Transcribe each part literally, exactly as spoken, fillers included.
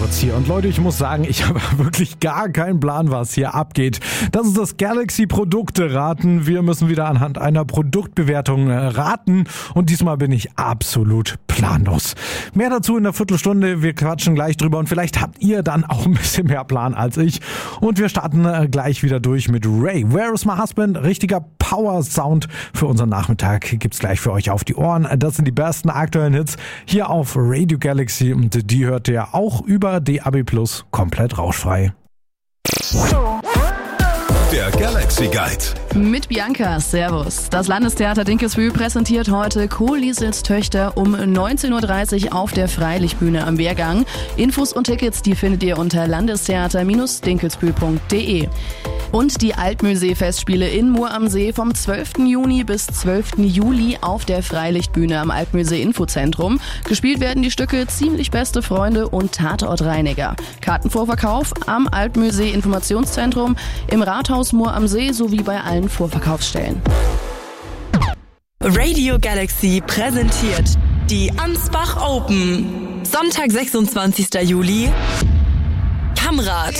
Moritz hier. Und Leute, ich muss sagen, ich habe wirklich gar keinen Plan, was hier abgeht. Das ist das Galaxy Produkte raten. Wir müssen wieder anhand einer Produktbewertung raten. Und diesmal bin ich absolut planlos. Mehr dazu in der Viertelstunde. Wir quatschen gleich drüber und vielleicht habt ihr dann auch ein bisschen mehr Plan als ich. Und wir starten gleich wieder durch mit Ray. Where is my husband? Richtiger Power-Sound für unseren Nachmittag gibt's gleich für euch auf die Ohren. Das sind die besten aktuellen Hits hier auf Radio Galaxy und die hört ihr auch über D A B Plus komplett rauschfrei. Der Galaxy Guide. Mit Bianca, Servus. Das Landestheater Dinkelsbühl präsentiert heute Kohlliesels Töchter um neunzehn Uhr dreißig auf der Freilichtbühne am Wehrgang. Infos und Tickets, die findet ihr unter landestheater Bindestrich dinkelsbühl punkt de. Und die Altmühlsee-Festspiele in Mur am See vom zwölften Juni bis zwölften Juli auf der Freilichtbühne am Altmühlsee-Infozentrum. Gespielt werden die Stücke Ziemlich beste Freunde und Tatortreiniger. Kartenvorverkauf am Altmühlsee-Informationszentrum, im Rathaus Mur am See sowie bei allen Vorverkaufsstellen. Radio Galaxy präsentiert die Ansbach Open. Sonntag, sechsundzwanzigster Juli. Kamrat.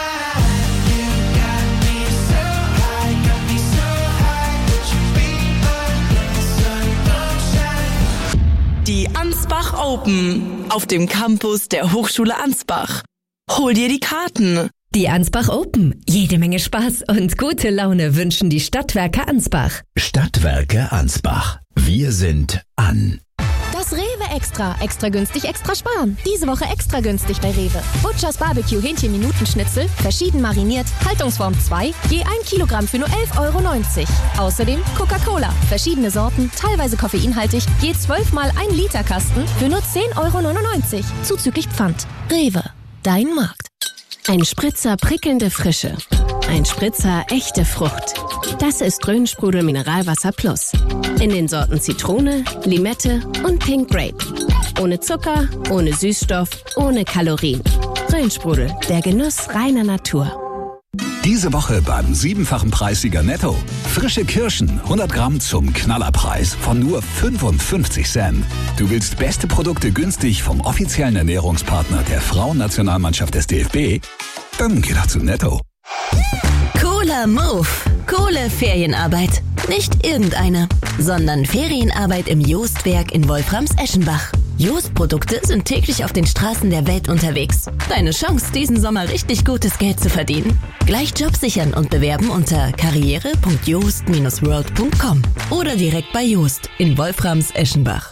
Die Ansbach Open auf dem Campus der Hochschule Ansbach. Hol dir die Karten. Die Ansbach Open. Jede Menge Spaß und gute Laune wünschen die Stadtwerke Ansbach. Stadtwerke Ansbach. Wir sind an. Das Rewe Extra. Extra günstig, extra sparen. Diese Woche extra günstig bei Rewe. Butchers Barbecue Hähnchen-Minutenschnitzel, verschieden mariniert, Haltungsform zwei, je ein Kilogramm für nur elf Euro neunzig. Außerdem Coca-Cola, verschiedene Sorten, teilweise koffeinhaltig, je zwölf mal ein Liter Kasten für nur zehn Euro neunundneunzig. Zuzüglich Pfand. Rewe. Dein Markt. Ein Spritzer prickelnde Frische. Ein Spritzer echte Frucht. Das ist Rhönsprudel Mineralwasser Plus. In den Sorten Zitrone, Limette und Pink Grape. Ohne Zucker, ohne Süßstoff, ohne Kalorien. Rhönsprudel, der Genuss reiner Natur. Diese Woche beim siebenfachen Preissieger Netto. Frische Kirschen, hundert Gramm zum Knallerpreis von nur fünfundfünfzig Cent. Du willst beste Produkte günstig vom offiziellen Ernährungspartner der Frauennationalmannschaft des D F B? Dann geh doch zu Netto. Cooler Move. Coole Ferienarbeit. Nicht irgendeine, sondern Ferienarbeit im Joostwerk in Wolframs-Eschenbach. Jost-Produkte sind täglich auf den Straßen der Welt unterwegs. Deine Chance, diesen Sommer richtig gutes Geld zu verdienen. Gleich Job sichern und bewerben unter karriere punkt joost Bindestrich world punkt com oder direkt bei Joost in Wolframs-Eschenbach.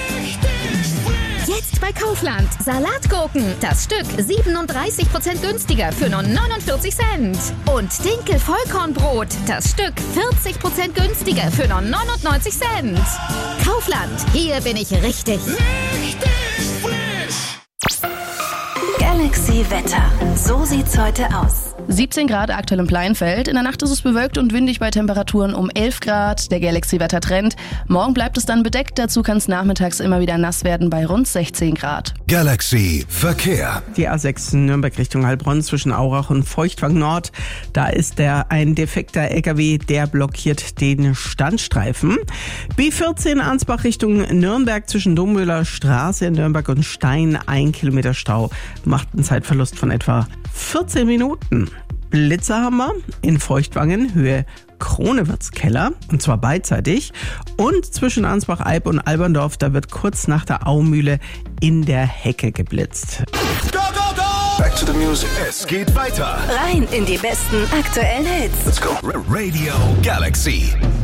Jetzt bei Kaufland. Salatgurken. Das Stück siebenunddreißig Prozent günstiger für nur neunundvierzig Cent. Und Dinkel Vollkornbrot. Das Stück vierzig Prozent günstiger für nur neunundneunzig Cent. Kaufland. Hier bin ich richtig. Richtig frisch. Galaxy Wetter. So sieht's heute aus. siebzehn Grad aktuell im Pleinfeld. In der Nacht ist es bewölkt und windig bei Temperaturen um elf Grad. Der Galaxy-Wetter-Trend. Morgen bleibt es dann bedeckt. Dazu kann es nachmittags immer wieder nass werden bei rund sechzehn Grad. Galaxy Verkehr. Die A sechs Nürnberg Richtung Heilbronn zwischen Aurach und Feuchtwang Nord. Da ist der ein defekter L K W, der blockiert den Standstreifen. B vierzehn Ansbach Richtung Nürnberg zwischen Dommühler Straße in Nürnberg und Stein. Ein Kilometer Stau macht einen Zeitverlust von etwa vierzehn Minuten. Blitzer haben wir in Feuchtwangen, Höhe Kronewirtskeller, und zwar beidseitig. Und zwischen Ansbach-Eib und Alberndorf, da wird kurz nach der Aumühle in der Hecke geblitzt. Go, go, go! Back to the music. Es geht weiter. Rein in die besten aktuellen Hits. Let's go. Radio Galaxy.